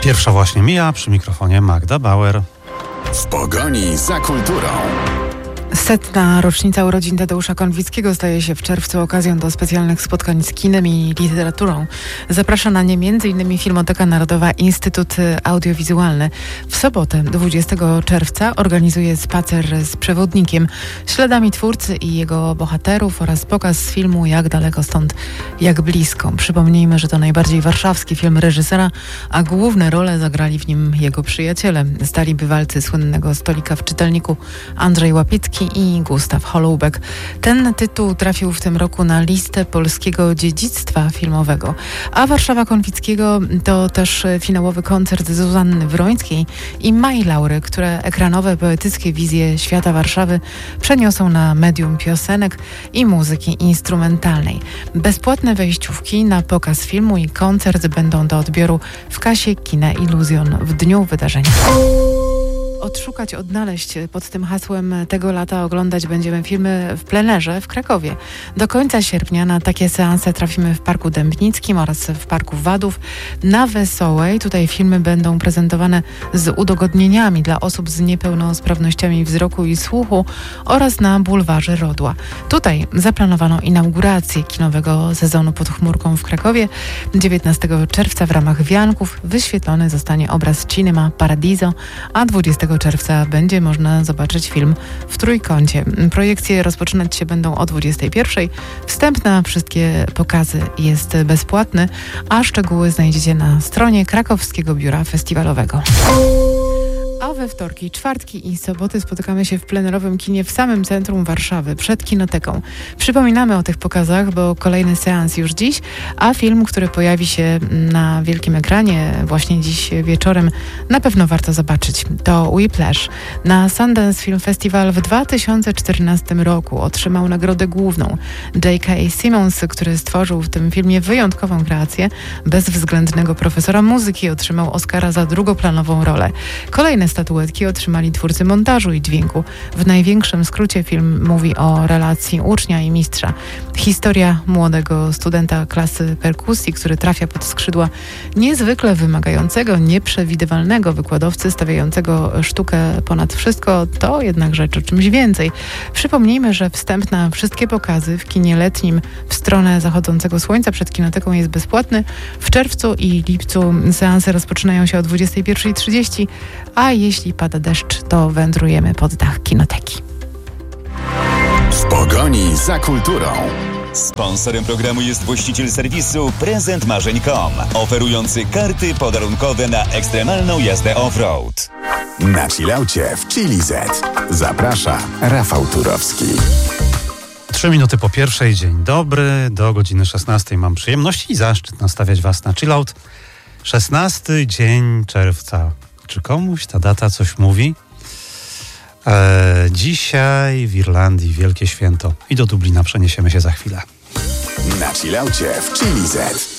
Pierwsza właśnie mija, przy mikrofonie Magda Bauer. W pogoni za kulturą. 100. rocznica urodzin Tadeusza Konwickiego staje się w czerwcu okazją do specjalnych spotkań z kinem i literaturą. Zaprasza na nie m.in. Filmoteka Narodowa, Instytut Audiowizualny. W sobotę, 20 czerwca, organizuje spacer z przewodnikiem, śladami twórcy i jego bohaterów oraz pokaz filmu Jak daleko stąd, jak blisko. Przypomnijmy, że to najbardziej warszawski film reżysera, a główne role zagrali w nim jego przyjaciele. Stali bywalcy słynnego Stolika w czytelniku Andrzej Łapicki i Gustaw Holubek. Ten tytuł trafił w tym roku na listę polskiego dziedzictwa filmowego. A Warszawa Konwickiego to też finałowy koncert Zuzanny Wrońskiej i Mai Laury, które ekranowe, poetyckie wizje świata Warszawy przeniosą na medium piosenek i muzyki instrumentalnej. Bezpłatne wejściówki na pokaz filmu i koncert będą do odbioru w kasie Kina Iluzjon w dniu wydarzenia. Odszukać, odnaleźć pod tym hasłem tego lata oglądać będziemy filmy w plenerze w Krakowie. Do końca sierpnia na takie seanse trafimy w Parku Dębnickim oraz w Parku Wadów. Na Wesołej tutaj filmy będą prezentowane z udogodnieniami dla osób z niepełnosprawnościami wzroku i słuchu oraz na Bulwarze Rodła. Tutaj zaplanowano inaugurację kinowego sezonu Pod chmurką w Krakowie. 19 czerwca w ramach wianków wyświetlony zostanie obraz Cinema Paradiso, a 20 czerwca będzie można zobaczyć film w Trójkącie. Projekcje rozpoczynać się będą o 21:00. Wstęp na wszystkie pokazy jest bezpłatny, a szczegóły znajdziecie na stronie Krakowskiego Biura Festiwalowego. A we wtorki, czwartki i soboty spotykamy się w plenerowym kinie w samym centrum Warszawy, przed Kinoteką. Przypominamy o tych pokazach, bo kolejny seans już dziś, a film, który pojawi się na wielkim ekranie właśnie dziś wieczorem, na pewno warto zobaczyć. To Whiplash. Na Sundance Film Festival w 2014 roku otrzymał nagrodę główną. J.K. Simmons, który stworzył w tym filmie wyjątkową kreację, bezwzględnego profesora muzyki, otrzymał Oscara za drugoplanową rolę. Kolejne statuetki otrzymali twórcy montażu i dźwięku. W największym skrócie film mówi o relacji ucznia i mistrza. Historia młodego studenta klasy perkusji, który trafia pod skrzydła niezwykle wymagającego, nieprzewidywalnego wykładowcy stawiającego sztukę ponad wszystko, to jednak rzecz o czymś więcej. Przypomnijmy, że wstęp na wszystkie pokazy w kinie letnim w stronę zachodzącego słońca przed Kinoteką jest bezpłatny. W czerwcu i lipcu seanse rozpoczynają się o 21:30, a jeśli pada deszcz, to wędrujemy pod dach Kinoteki. W pogoni za kulturą. Sponsorem programu jest właściciel serwisu prezentmarzeń.com, oferujący karty podarunkowe na ekstremalną jazdę off-road. Na chillaucie w Chili Z. Zaprasza Rafał Turowski. 3 minuty po pierwszej, dzień dobry, do godziny 16 mam przyjemność i zaszczyt nastawiać Was na chillout. 16 dzień czerwca. Czy komuś ta data coś mówi? Dzisiaj w Irlandii wielkie święto i do Dublina przeniesiemy się za chwilę. Na chillaucie w Chili Z.